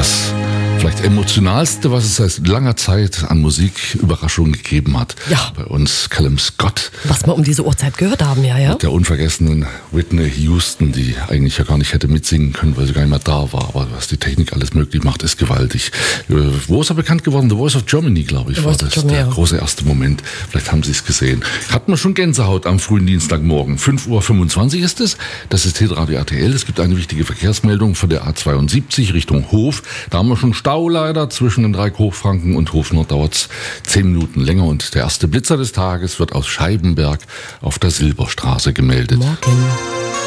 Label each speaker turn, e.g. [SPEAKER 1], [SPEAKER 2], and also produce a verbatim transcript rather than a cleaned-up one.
[SPEAKER 1] das vielleicht emotionalste, was es seit langer Zeit an Musiküberraschungen gegeben hat.
[SPEAKER 2] Ja.
[SPEAKER 1] Bei uns Callum Scott.
[SPEAKER 2] Was wir um diese Uhrzeit gehört haben, ja, ja.
[SPEAKER 1] Mit der unvergessenen Whitney Houston, die eigentlich ja gar nicht hätte mitsingen können, weil sie gar nicht mehr da war. Aber was die Technik alles möglich macht, ist gewaltig. Äh, Wo ist er bekannt geworden? The Voice of Germany, glaube ich,
[SPEAKER 2] The
[SPEAKER 1] war
[SPEAKER 2] Voice of
[SPEAKER 1] das
[SPEAKER 2] Germany,
[SPEAKER 1] der
[SPEAKER 2] ja.
[SPEAKER 1] große erste Moment. Vielleicht haben Sie es gesehen. Hat man schon Gänsehaut am frühen Dienstagmorgen. fünf Uhr fünfundzwanzig ist es. Das ist Hitradio R T L. Es gibt eine wichtige Verkehrsmeldung von der A zweiundsiebzig Richtung Hof. Da haben wir schon Stau leider. Zwischen den Dreieck Hochfranken und Hofnord dauert es zehn Minuten länger. Und der erste Blitzer des Tages wird aus Scheibenberg auf der Silberstraße gemeldet.
[SPEAKER 2] Morgen.